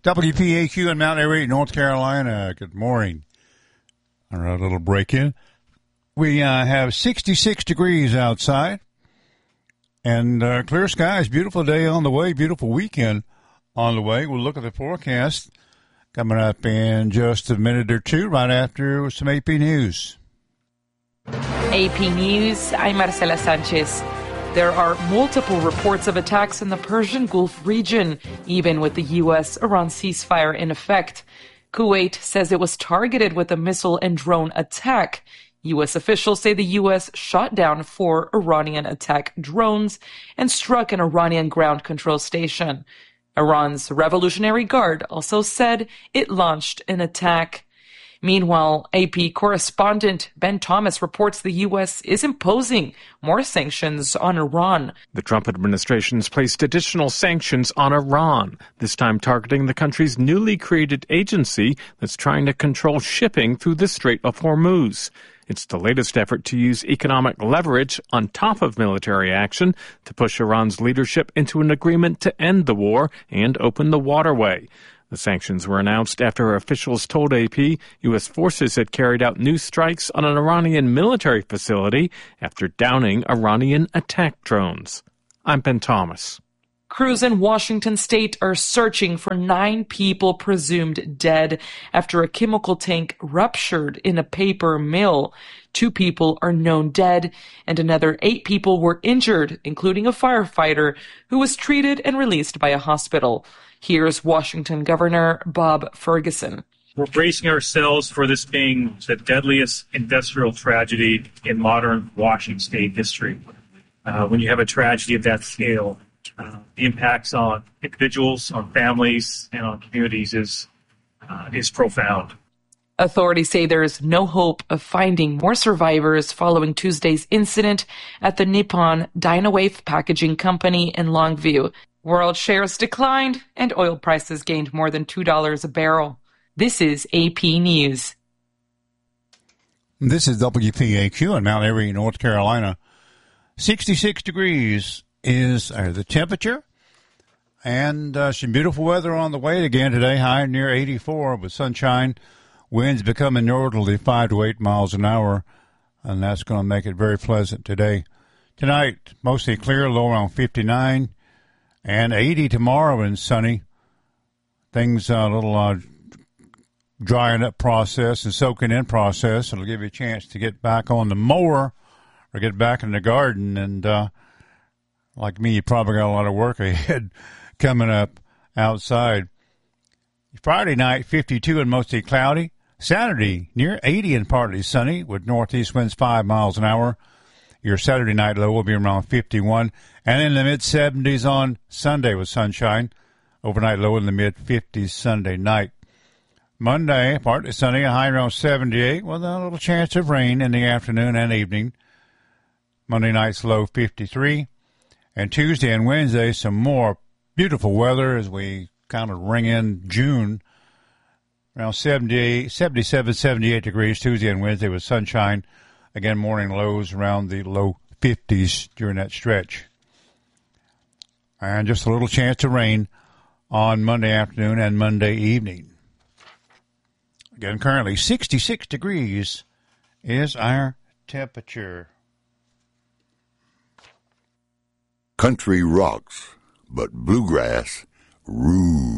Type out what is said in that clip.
WPAQ in Mount Airy, North Carolina. Good morning. All right, a little break-in. We have 66 degrees outside and clear skies. Beautiful day on the way, beautiful weekend on the way. We'll look at the forecast coming up in just a minute or two, right after some AP News. AP News, I'm Marcela Sanchez. There are multiple reports of attacks in the Persian Gulf region, even with the U.S.-Iran ceasefire in effect. Kuwait says it was targeted with a missile and drone attack. U.S. officials say the U.S. shot down 4 Iranian attack drones and struck an Iranian ground control station. Iran's Revolutionary Guard also said it launched an attack. Meanwhile, AP correspondent Ben Thomas reports the U.S. is imposing more sanctions on Iran. The Trump administration's placed additional sanctions on Iran, this time targeting the country's newly created agency that's trying to control shipping through the Strait of Hormuz. It's the latest effort to use economic leverage on top of military action to push Iran's leadership into an agreement to end the war and open the waterway. The sanctions were announced after officials told AP U.S. forces had carried out new strikes on an Iranian military facility after downing Iranian attack drones. I'm Ben Thomas. Crews in Washington state are searching for 9 people presumed dead after a chemical tank ruptured in a paper mill. 2 people are known dead, and another 8 people were injured, including a firefighter who was treated and released by a hospital. Here's Washington Governor Bob Ferguson. We're bracing ourselves for this being the deadliest industrial tragedy in modern Washington state history. When you have a tragedy of that scale, the impacts on individuals, on families, and on communities is profound. Authorities say there is no hope of finding more survivors following Tuesday's incident at the Nippon Dynawave Packaging Company in Longview. World shares declined and oil prices gained more than $2 a barrel. This is AP News. This is WPAQ in Mount Airy, North Carolina. 66 degrees is the temperature, and some beautiful weather on the way again today, high near 84 with sunshine, winds becoming northerly 5 to 8 miles an hour, and that's going to make it very pleasant today. Tonight, mostly clear, low around 59, and 80 tomorrow and sunny. Things a little drying up process and soaking in process. It'll give you a chance to get back on the mower or get back in the garden, and like me, you probably got a lot of work ahead coming up outside. Friday night, 52 and mostly cloudy. Saturday, near 80 and partly sunny with northeast winds 5 miles an hour. Your Saturday night low will be around 51. And in the mid-70s on Sunday with sunshine. Overnight low in the mid-50s Sunday night. Monday, partly sunny, a high around 78 with a little chance of rain in the afternoon and evening. Monday night's low 53. And Tuesday and Wednesday, some more beautiful weather as we kind of ring in June. Around 78, 77, 78 degrees Tuesday and Wednesday with sunshine. Again, morning lows around the low 50s during that stretch. And just a little chance of rain on Monday afternoon and Monday evening. Again, currently 66 degrees is our temperature. Country rocks, but bluegrass rules.